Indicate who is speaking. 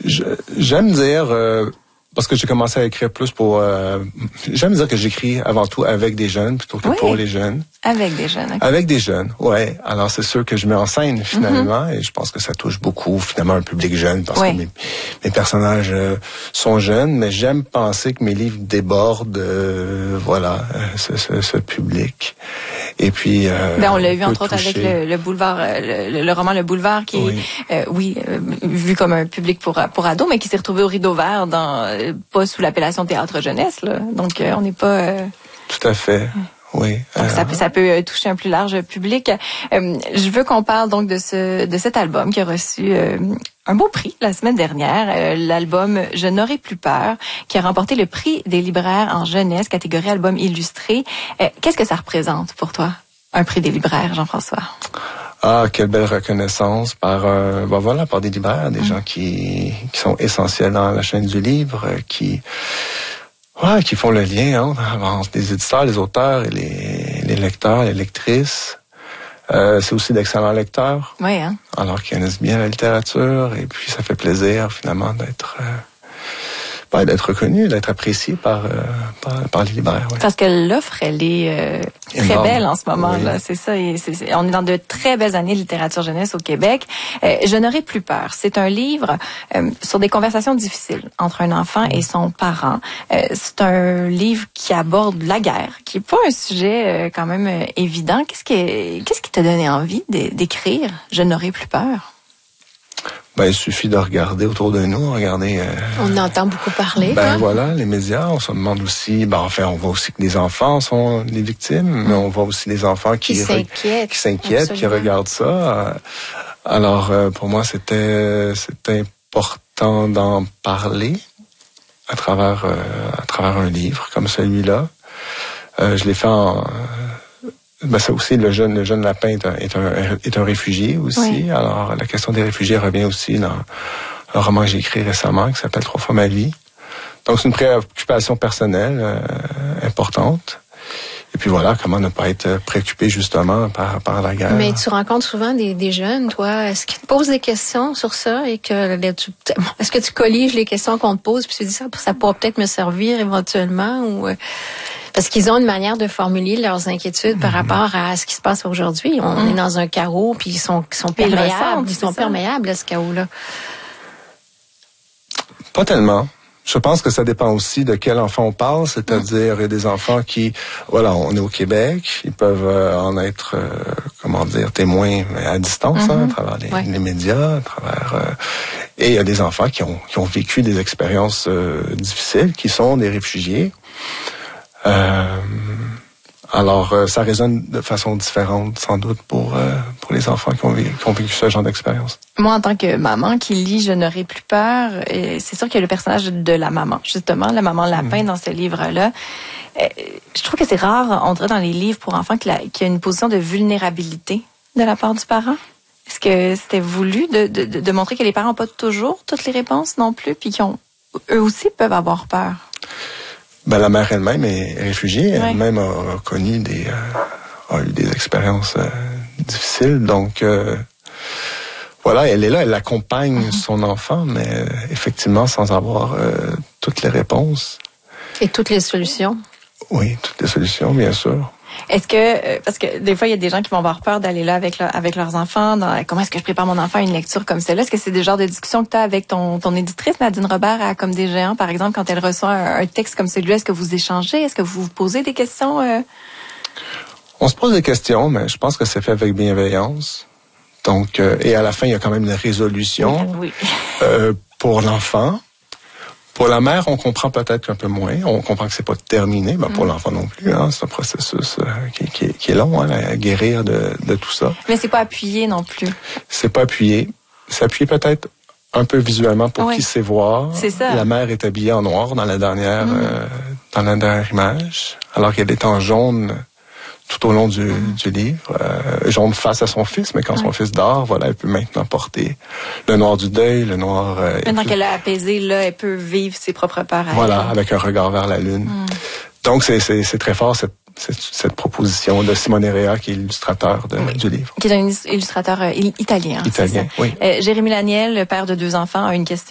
Speaker 1: J'aime dire, parce que j'ai commencé à écrire plus pour... j'aime dire que j'écris avant tout avec des jeunes plutôt que pour les jeunes.
Speaker 2: Avec des jeunes. Okay.
Speaker 1: Avec des jeunes, ouais. Alors c'est sûr que je mets en scène finalement et je pense que ça touche beaucoup finalement un public jeune parce que mes personnages sont jeunes, mais j'aime penser que mes livres débordent ce public. Et puis
Speaker 2: on l'a vu entre autres avec le boulevard, le roman Le Boulevard qui est vu comme un public pour ados, mais qui s'est retrouvé au Rideau Vert pas sous l'appellation théâtre jeunesse là. Donc on n'est pas
Speaker 1: Tout à fait. Oui.
Speaker 2: Donc ça peut toucher un plus large public. Je veux qu'on parle donc de cet album qui a reçu un beau prix la semaine dernière, l'album Je n'aurai plus peur, qui a remporté le prix des libraires en jeunesse, catégorie album illustré. Qu'est-ce que ça représente pour toi, un prix des libraires, Jean-François?
Speaker 1: Ah, quelle belle reconnaissance par des libraires, des gens qui sont essentiels dans la chaîne du livre, qui font le lien entre les éditeurs, les auteurs et les lecteurs, les lectrices. C'est aussi d'excellents lecteurs.
Speaker 2: Oui, hein.
Speaker 1: Alors qu'ils connaissent bien la littérature et puis ça fait plaisir finalement d'être reconnu, d'être apprécié par les libraires. Oui.
Speaker 2: Parce que l'offre, elle est très belle en ce moment. Là, c'est ça. On est dans de très belles années de littérature jeunesse au Québec. Je n'aurai plus peur. C'est un livre sur des conversations difficiles entre un enfant et son parent. C'est un livre qui aborde la guerre, qui est pas un sujet quand même évident. Qu'est-ce qui t'a donné envie d'écrire Je n'aurai plus peur?
Speaker 1: Il suffit de regarder autour de nous,
Speaker 3: on entend beaucoup parler.
Speaker 1: Les médias, on se demande aussi, on voit aussi que les enfants sont les victimes, mais on voit aussi les enfants qui s'inquiètent, qui regardent ça. Alors, pour moi, c'est important d'en parler à travers un livre comme celui-là. Je l'ai fait ça aussi, le jeune lapin est un réfugié aussi. Oui. Alors, la question des réfugiés revient aussi dans un roman que j'ai écrit récemment qui s'appelle 3 fois ma vie. Donc, c'est une préoccupation personnelle importante. Et puis voilà, comment ne pas être préoccupé justement par la guerre.
Speaker 3: Mais tu rencontres souvent des jeunes, toi. Est-ce qu'ils te posent des questions sur ça et est-ce que tu colliges les questions qu'on te pose puis tu dis ça pourra peut-être me servir éventuellement ou... Parce qu'ils ont une manière de formuler leurs inquiétudes par rapport à ce qui se passe aujourd'hui. On est dans un chaos, puis ils sont perméables. Ils sont perméables à ce chaos-là.
Speaker 1: Pas tellement. Je pense que ça dépend aussi de quel enfant on parle. C'est-à-dire, il y a des enfants qui, on est au Québec, ils peuvent en être, témoins à distance, à travers les médias, à travers... et il y a des enfants qui ont vécu des expériences difficiles, qui sont des réfugiés. Alors, ça résonne de façon différente, sans doute, pour les enfants qui ont vécu ce genre d'expérience.
Speaker 2: Moi, en tant que maman qui lit Je n'aurai plus peur, c'est sûr qu'il y a le personnage de la maman, justement, la maman lapin dans ce livre-là. Je trouve que c'est rare, on dirait dans les livres pour enfants, qu'il y a une position de vulnérabilité de la part du parent. Est-ce que c'était voulu de montrer que les parents n'ont pas toujours toutes les réponses non plus, puis eux aussi peuvent avoir peur?
Speaker 1: La mère elle-même est réfugiée, elle-même a connu a eu des expériences difficiles, donc elle est là, elle accompagne son enfant, mais effectivement sans avoir toutes les réponses.
Speaker 3: Et toutes les solutions.
Speaker 1: Oui, toutes les solutions, bien sûr.
Speaker 2: Est-ce que, parce que des fois, il y a des gens qui vont avoir peur d'aller là avec leurs enfants, comment est-ce que je prépare mon enfant à une lecture comme celle-là? Est-ce que c'est des genres de discussions que tu as avec ton éditrice, Nadine Robert, à Comme des géants, par exemple, quand elle reçoit un texte comme celui-là? Est-ce que vous échangez? Est-ce que vous vous posez des questions?
Speaker 1: On se pose des questions, mais je pense que c'est fait avec bienveillance. Donc, et à la fin, il y a quand même une résolution pour l'enfant. Pour la mère, on comprend peut-être un peu moins. On comprend que c'est pas terminé, pour l'enfant non plus. C'est un processus qui est long, à guérir de tout ça.
Speaker 2: Mais c'est pas appuyé non plus.
Speaker 1: C'est pas appuyé. C'est appuyé peut-être un peu visuellement pour qu'il sait voir.
Speaker 2: C'est ça.
Speaker 1: La mère est habillée en noir dans la dernière image, alors qu'elle est en jaune tout au long du livre. Jaune face à son fils, mais quand son fils dort, elle peut maintenant porter le noir du deuil, le noir...
Speaker 2: Maintenant qu'elle a apaisé, là, elle peut vivre ses propres peurs.
Speaker 1: Avec un regard vers la lune. Donc, c'est très fort, cette proposition de Simone Rea, qui est illustrateur du livre.
Speaker 2: Qui est un illustrateur italien.
Speaker 1: Italien, oui.
Speaker 2: Jérémy Laniel, père de 2 enfants, a une question